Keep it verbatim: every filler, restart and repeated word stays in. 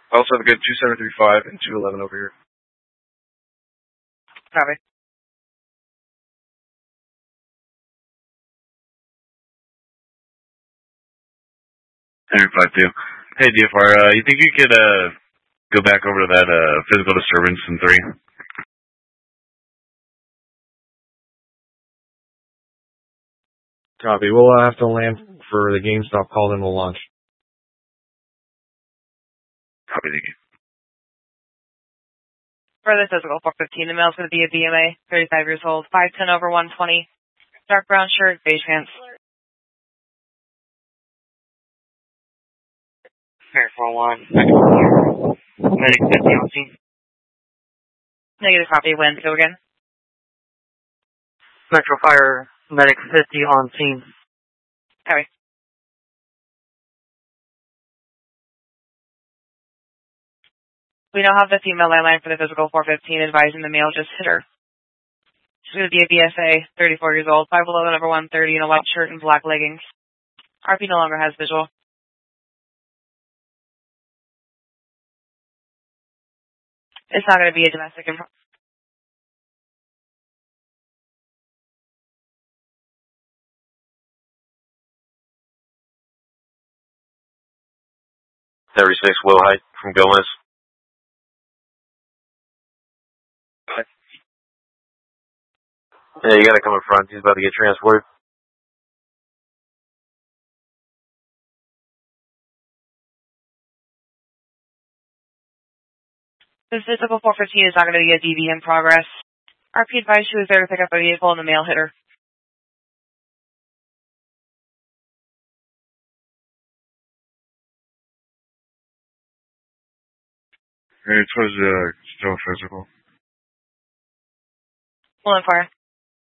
I also have a good two seven three five and two eleven over here. Copy. Henry five two. Hey, D F R, uh, you think you could uh, go back over to that uh, physical disturbance in three? Copy. We'll uh, have to land for the GameStop call, then we'll launch. Copy, thank you. For the physical four fifteen, the male's going to be a B M A, thirty-five years old, five ten over one twenty, dark brown shirt, beige pants. Fair for one. Medic fifty on scene. Negative copy. When? Go again. Metro Fire, Medic fifty on scene. Copy. We now have the female landline for the physical four fifteen, advising the male just hit her. She's going to be a B S A, thirty-four years old, five eleven over one thirty, in a white shirt and black leggings. R P no longer has visual. It's not going to be a domestic info. thirty-six, Will Height from Gomez. Yeah, you gotta come in front. He's about to get transported. This physical four fifteen is not going to be a D V in progress. R P advised she was there to pick up a vehicle and the male hit her. Hey, it was uh, still physical. Well, fire.